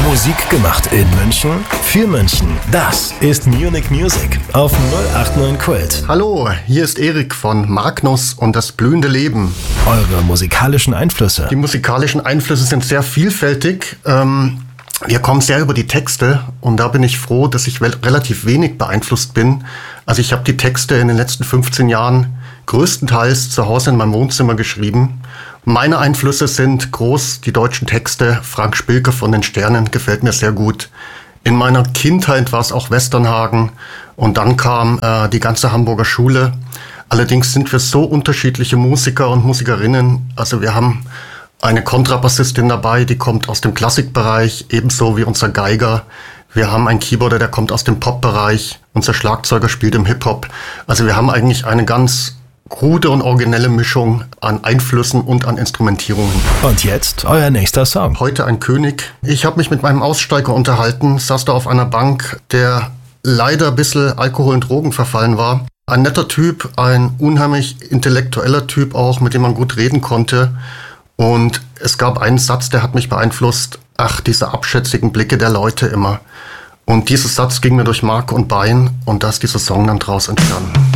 Musik gemacht in München, für München. Das ist Munich Music auf 089 Kult. Hallo, hier ist Erik von Magnus und das blühende Leben. Eure musikalischen Einflüsse. Die musikalischen Einflüsse sind sehr vielfältig. Wir kommen sehr über die Texte und da bin ich froh, dass ich relativ wenig beeinflusst bin. Also ich habe die Texte in den letzten 15 Jahren größtenteils zu Hause in meinem Wohnzimmer geschrieben. Meine Einflüsse sind groß, die deutschen Texte. Frank Spilker von den Sternen gefällt mir sehr gut. In meiner Kindheit war es auch Westernhagen und dann kam die ganze Hamburger Schule. Allerdings sind wir so unterschiedliche Musiker und Musikerinnen. Also wir haben eine Kontrabassistin dabei, die kommt aus dem Klassikbereich, ebenso wie unser Geiger. Wir haben einen Keyboarder, der kommt aus dem Popbereich. Unser Schlagzeuger spielt im Hip-Hop. Also wir haben eigentlich eine ganz krude und originelle Mischung an Einflüssen und an Instrumentierungen. Und jetzt euer nächster Song. Heute ein König. Ich habe mich mit meinem Aussteiger unterhalten, saß da auf einer Bank, der leider ein bisschen Alkohol und Drogen verfallen war. Ein netter Typ, ein unheimlich intellektueller Typ auch, mit dem man gut reden konnte. Und es gab einen Satz, der hat mich beeinflusst. Ach, diese abschätzigen Blicke der Leute immer. Und dieser Satz ging mir durch Mark und Bein und da ist dieser Song dann draus entstanden.